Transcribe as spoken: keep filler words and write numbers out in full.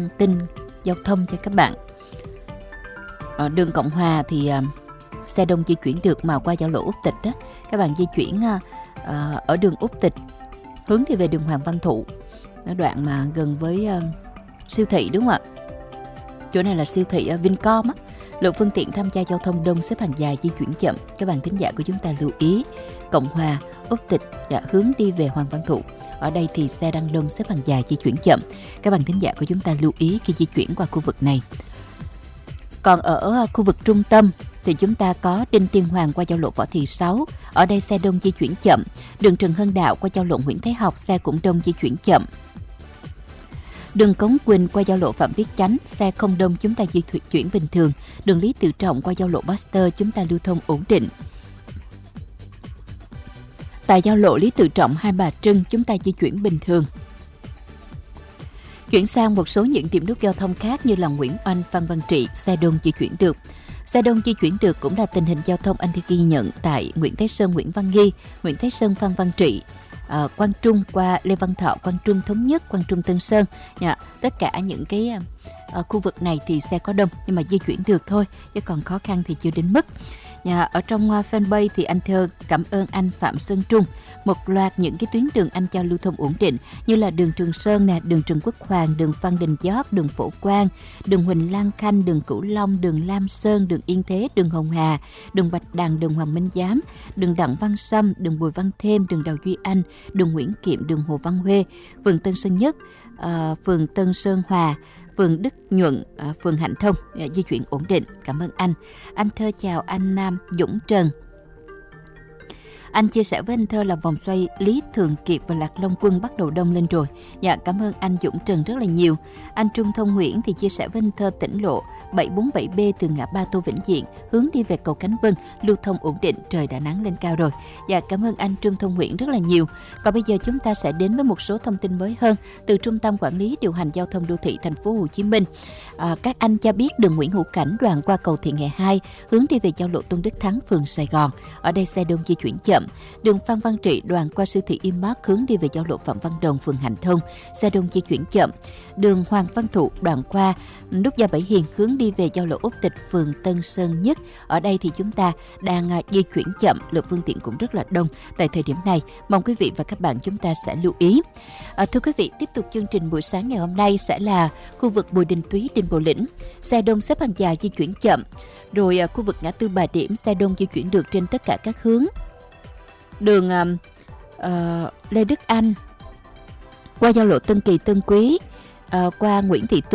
thông tin giao thông cho các bạn. Ở đường Cộng Hòa thì uh, xe đông di chuyển được, mà qua giao lộ Úc Tịch đó, các bạn di chuyển uh, uh, ở đường Úc Tịch hướng đi về đường Hoàng Văn Thụ, ở đoạn mà gần với uh, siêu thị, đúng không ạ? Chỗ này là siêu thị uh, Vincom á. Lượng phương tiện tham gia giao thông đông, xếp hàng dài, di chuyển chậm. Các bạn thính giả của chúng ta lưu ý, Cộng Hòa, Úc Tịch dạ, hướng đi về Hoàng Văn Thụ. Ở đây thì xe đang đông, xếp hàng dài, di chuyển chậm. Các bạn thính giả của chúng ta lưu ý khi di chuyển qua khu vực này. Còn ở khu vực trung tâm thì chúng ta có Đinh Tiên Hoàng qua giao lộ Võ Thị Sáu. Ở đây xe đông, di chuyển chậm. Đường Trần Hưng Đạo qua giao lộ Nguyễn Thái Học, xe cũng đông, di chuyển chậm. Đường Cống Quỳnh qua giao lộ Phạm Viết Chánh, xe không đông, chúng ta di chuyển bình thường. Đường Lý Tự Trọng qua giao lộ Baxter, chúng ta lưu thông ổn định. Tại giao lộ Lý Tự Trọng, Hai Bà Trưng, chúng ta di chuyển bình thường. Chuyển sang một số những điểm nút giao thông khác như là Nguyễn Oanh, Phan Văn Trị, xe đông di chuyển được. Xe đông di chuyển được cũng là tình hình giao thông anh ghi nhận tại Nguyễn Thái Sơn, Nguyễn Văn Nghi, Nguyễn Thái Sơn, Phan Văn Trị, À, Quang Trung qua Lê Văn Thọ, Quang Trung Thống Nhất, Quang Trung Tân Sơn. Dạ, tất cả những cái à, khu vực này thì xe có đông nhưng mà di chuyển được thôi, chứ còn khó khăn thì chưa đến mức. Dạ, ở trong uh, fanpage thì anh Thơ cảm ơn anh Phạm Sơn Trung. Một loạt những cái tuyến đường anh cho lưu thông ổn định như là đường Trường Sơn nè, đường Trần Quốc Hoàng, đường Phan Đình Giót, đường Phổ Quang, đường Huỳnh Lan Khanh, đường Cửu Long, đường Lam Sơn, đường Yên Thế, đường Hồng Hà, đường Bạch Đằng, đường Hoàng Minh Giám, đường Đặng Văn Sâm, đường Bùi Văn Thêm, đường Đào Duy Anh, đường Nguyễn Kiệm, đường Hồ Văn Huê, phường Tân Sơn Nhất, uh, phường Tân Sơn Hòa, phường Đức Nhuận, à, phường Hạnh Thông, à, di chuyển ổn định. Cảm ơn anh. Anh Thơ chào anh Nam Dũng Trần. Anh chia sẻ với anh Thơ là vòng xoay Lý Thường Kiệt và Lạc Long Quân bắt đầu đông lên rồi. Dạ, cảm ơn anh Dũng Trần rất là nhiều. Anh Trung Thông Nguyễn thì chia sẻ với anh Thơ tỉnh lộ bảy bốn bảy B từ ngã ba Tô Vĩnh Diện hướng đi về cầu Cánh Vân, lưu thông ổn định, trời đã nắng lên cao rồi. Dạ, cảm ơn anh Trung Thông Nguyễn rất là nhiều. Còn bây giờ chúng ta sẽ đến với một số thông tin mới hơn từ Trung tâm Quản lý Điều hành Giao thông Đô thị Thành phố Hồ Chí Minh. À, các anh cho biết đường Nguyễn Hữu Cảnh đoạn qua cầu Thị Nghè hai hướng đi về giao lộ Tôn Đức Thắng, phường Sài Gòn. Ở đây xe đông di chuyển chậm. Đường Phan Văn Trị đoạn qua siêu thị Imark hướng đi về giao lộ Phạm Văn Đồng, phường Hạnh Thông, xe đông di chuyển chậm. Đường Hoàng Văn Thụ đoạn qua nút giao Bảy Hiền hướng đi về giao lộ Úc Tịch, phường Tân Sơn Nhất. Ở đây thì chúng ta đang di chuyển chậm, lượng phương tiện cũng rất là đông tại thời điểm này. Mong quý vị và các bạn chúng ta sẽ lưu ý. À, thưa quý vị, tiếp tục chương trình buổi sáng ngày hôm nay sẽ là khu vực Bùi Đình Túy, Đình Bộ Lĩnh, xe đông xếp hàng dài di chuyển chậm. Rồi à, khu vực ngã tư Bà Điểm, xe đông di chuyển được trên tất cả các hướng. Đường uh, uh, Lê Đức Anh qua giao lộ Tân Kỳ, Tân Quý, uh, qua Nguyễn Thị Tu